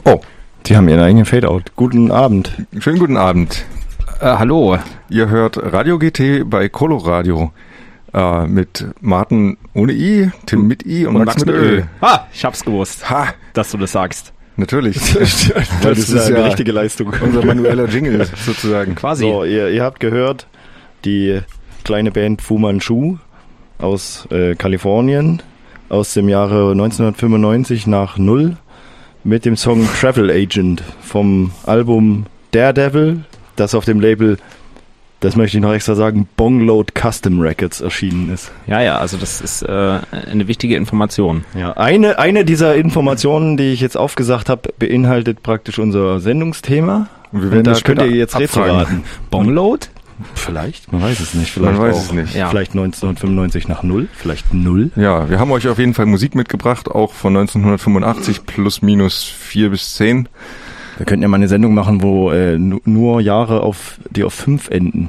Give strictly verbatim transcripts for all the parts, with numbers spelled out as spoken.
Oh, die haben ihren eigenen Fadeout. Guten Abend. Schönen guten Abend. Äh, hallo. Ihr hört Radio G T bei Coloradio äh, mit Martin ohne I, Tim mit I und, und Max, Max mit Ö. Ah, ich hab's gewusst, ha. dass du das sagst. Natürlich. das, das ist, ist ja eine richtige Leistung. Unser manueller Jingle sozusagen. Quasi. So, ihr, ihr habt gehört, die kleine Band Fu Manchu aus äh, Kalifornien aus dem Jahre neunzehnhundertfünfundneunzig nach Null mit dem Song Travel Agent vom Album Daredevil, das auf dem Label, das möchte ich noch extra sagen, Bongload Custom Records erschienen ist. Ja, ja, also das ist äh, eine wichtige Information. Ja, eine, eine dieser Informationen, die ich jetzt aufgesagt habe, beinhaltet praktisch unser Sendungsthema. Und wir werden Und da das könnt ihr jetzt Rätsel raten. Bongload? Vielleicht, man weiß es nicht. Vielleicht man weiß auch, es nicht. Ja. Vielleicht neunzehnhundertfünfundneunzig nach Null, vielleicht Null. Ja, wir haben euch auf jeden Fall Musik mitgebracht, auch von neunzehnhundertfünfundachtzig plus minus vier bis zehn. Wir könnten ja mal eine Sendung machen, wo äh, nu- nur Jahre auf die auf fünf enden.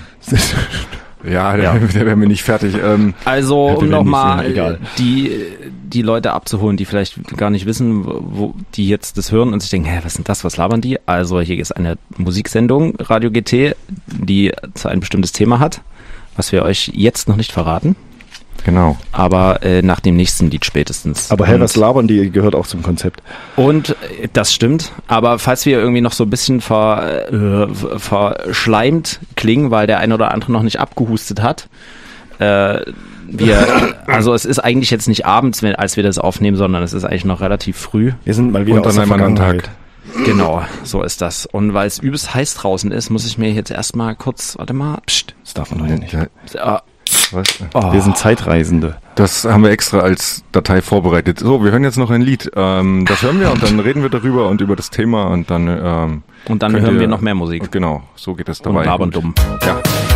Ja, der, ja. der wäre mir nicht fertig. Ähm, also, um nochmal ja, die, die Leute abzuholen, die vielleicht gar nicht wissen, wo die jetzt das hören und sich denken, hä, was sind das, was labern die? Also hier ist eine Musiksendung, Radio G T, die ein bestimmtes Thema hat, was wir euch jetzt noch nicht verraten. Genau. Aber äh, nach dem nächsten Lied spätestens. Aber hey, was labern die, gehört auch zum Konzept. Und äh, das stimmt, aber falls wir irgendwie noch so ein bisschen ver, äh, verschleimt klingen, weil der eine oder andere noch nicht abgehustet hat, äh, wir, also es ist eigentlich jetzt nicht abends, wenn, als wir das aufnehmen, sondern es ist eigentlich noch relativ früh. Wir sind mal wieder und aus an der einem anderen Vergangenheit. Tag. Genau, so ist das. Und weil es übelst heiß draußen ist, muss ich mir jetzt erstmal kurz, warte mal, Psst, das darf man heute nicht. ah, Was? oh. Wir sind Zeitreisende. Das haben wir extra als Datei vorbereitet. So, wir hören jetzt noch ein Lied. Ähm, das hören wir und dann reden wir darüber und über das Thema und dann ähm, und dann könnt hören ihr, wir noch mehr Musik. Genau, so geht es dabei. Und labern dumm. Ja.